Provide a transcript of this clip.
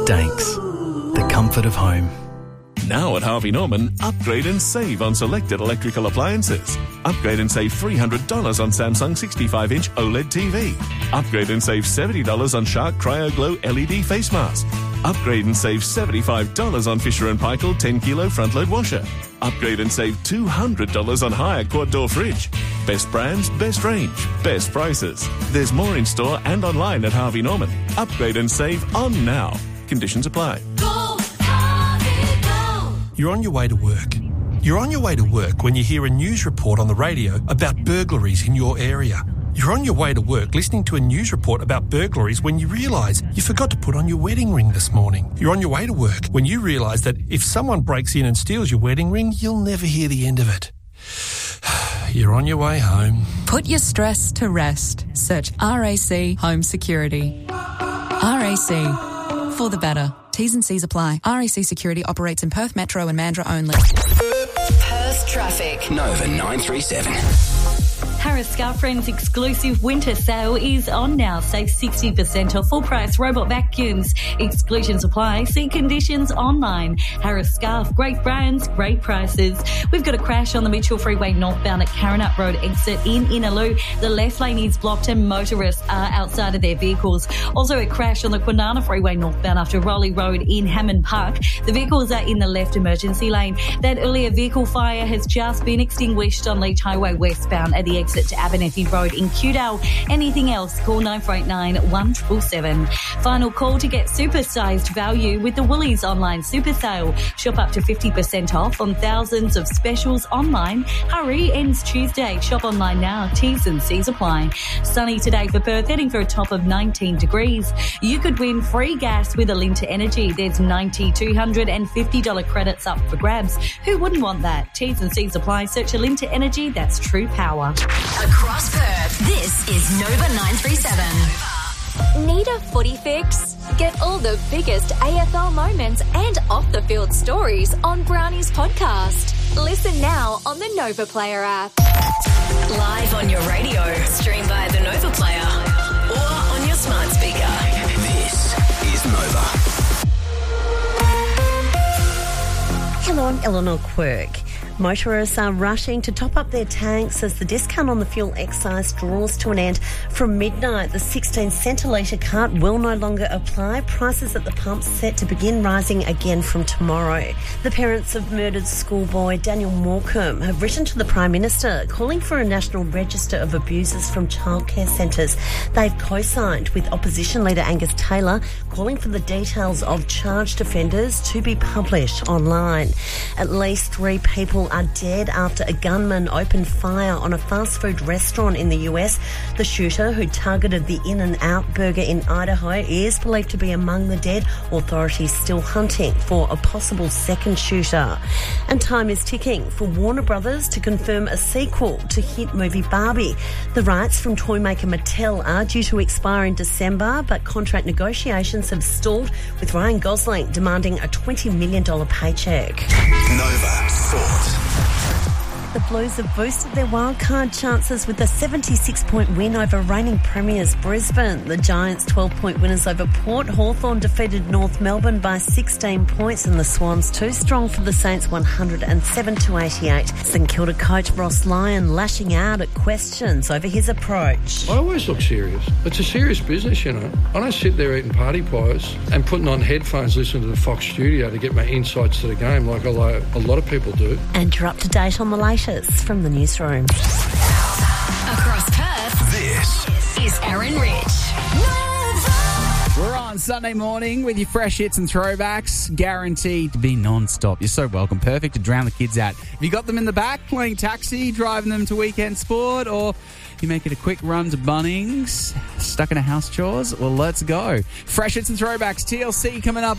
Danks, the comfort of home. Now at Harvey Norman, upgrade and save on selected electrical appliances. Upgrade and save $300 on Samsung 65-inch OLED TV. Upgrade and save $70 on Shark Cryo Glow LED face mask. Upgrade and save $75 on Fisher & Paykel 10-kilo front-load washer. Upgrade and save $200 on Haier quad-door fridge. Best brands, best range, best prices. There's more in store and online at Harvey Norman. Upgrade and save on now. Conditions apply. You're on your way to work. You're on your way to work when you hear a news report on the radio about burglaries in your area. You're on your way to work listening to a news report about burglaries when you realise you forgot to put on your wedding ring this morning. You're on your way to work when you realise that if someone breaks in and steals your wedding ring, you'll never hear the end of it. You're on your way home. Put your stress to rest. Search RAC Home Security. RAC, for the better. T's and C's apply. RAC Security operates in Perth Metro and Mandurah only. Perth traffic. Nova 937. Harris Scarf Friends exclusive winter sale is on now. Save 60% off full price robot vacuums. Exclusions apply. See conditions online. Harris Scarf, great brands, great prices. We've got a crash on the Mitchell Freeway northbound at Karrinyup Road exit in Innaloo. The left lane is blocked and motorists are outside of their vehicles. Also a crash on the Kwinana Freeway northbound after Rowley Road in Hammond Park. The vehicles are in the left emergency lane. That earlier vehicle fire has just been extinguished on Leach Highway westbound at the exit to Abernethy Road in Kewdale. Anything else, call 9489 1777. Final call to get super-sized value with the Woolies online super sale. Shop up to 50% off on thousands of specials online. Hurry, ends Tuesday. Shop online now. T's and C's apply. Sunny today for Perth, heading for a top of 19 degrees. You could win free gas with Alinta Energy. There's $90, $200 and $50 credits up for grabs. Who wouldn't want that? T's and C's apply. Search Alinta Energy. That's true power. Across Perth, this is Nova 937. Need a footy fix? Get all the biggest AFL moments and off-the-field stories on Brownie's podcast. Listen now on the Nova Player app. Live on your radio, stream via the Nova Player, or on your smart speaker. This is Nova. Hello, I'm Eleanor Quirk. Motorists are rushing to top up their tanks as the discount on the fuel excise draws to an end. From midnight, the 16 cent a litre cart will no longer apply. Prices at the pump set to begin rising again from tomorrow. The parents of murdered schoolboy Daniel Morecambe have written to the Prime Minister calling for a national register of abusers from childcare centres. They've co-signed with opposition leader Angus Taylor calling for the details of charged offenders to be published online. At least 3 people are dead after a gunman opened fire on a fast food restaurant in the US. The shooter, who targeted the In-N-Out burger in Idaho, is believed to be among the dead. Authorities still hunting for a possible second shooter. And time is ticking for Warner Brothers to confirm a sequel to hit movie Barbie. The rights from toy maker Mattel are due to expire in December, but contract negotiations have stalled, with Ryan Gosling demanding a $20 million paycheck. Nova Sport. The Blues have boosted their wildcard chances with a 76-point win over reigning premiers Brisbane. The Giants' 12-point winners over Port. Hawthorn defeated North Melbourne by 16 points, and the Swans too strong for the Saints 107-88. St Kilda coach Ross Lyon lashing out at questions over his approach. I always look serious. It's a serious business, you know. I don't sit there eating party pies and putting on headphones listening to the Fox studio to get my insights to the game like a lot of people do. And you're up to date on the latest from the newsroom. Across Perth, This is Aaron Rich. We're on Sunday morning with your fresh hits and throwbacks, guaranteed to be non-stop. You're so welcome. Perfect to drown the kids out. Have you got them in the back playing taxi, driving them to weekend sport, or you make it a quick run to Bunnings, stuck in a house chores? Well, let's go. Fresh hits and throwbacks, TLC coming up.